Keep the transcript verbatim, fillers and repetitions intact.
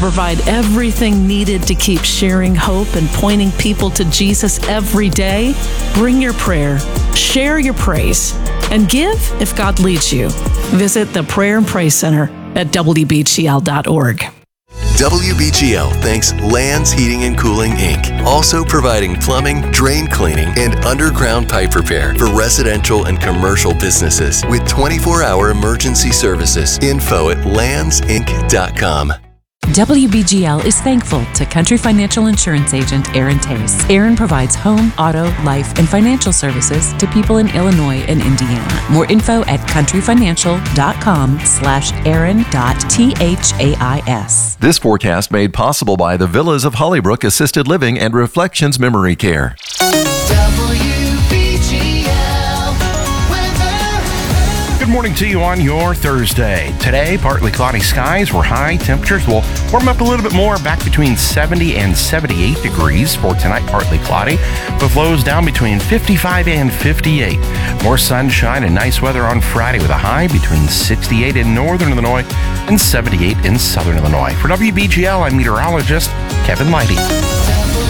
provide everything needed to keep sharing hope and pointing people to Jesus every day, bring your prayer, share your praise, and give if God leads you. Visit the Prayer and Praise Center at W B G L dot org. W B G L thanks Lands Heating and Cooling, Incorporated, also providing plumbing, drain cleaning, and underground pipe repair for residential and commercial businesses with twenty-four hour emergency services. Info at lands inc dot com. W B G L is thankful to Country Financial Insurance Agent Aaron Tace. Aaron provides home, auto, life, and financial services to people in Illinois and Indiana. More info at countryfinancial.com slash Aaron dot T-H-A-I-S. This forecast made possible by the Villas of Hollybrook Assisted Living and Reflections Memory Care. Good morning to you on your Thursday. Today, partly cloudy skies where high temperatures will warm up a little bit more, back between seventy and seventy-eight degrees. For tonight, partly cloudy, with lows down between fifty-five and fifty-eight. More sunshine and nice weather on Friday with a high between sixty-eight in northern Illinois and seventy-eight in southern Illinois. For W B G L, I'm meteorologist Kevin Lighty.